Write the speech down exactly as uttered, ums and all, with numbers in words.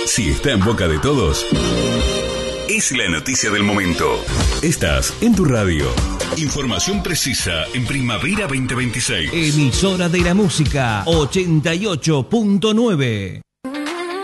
Si está en boca de todos, es la noticia del momento. Estás en tu radio. Información precisa en Primavera veinte veintiséis. Emisora de la Música ochenta y ocho punto nueve.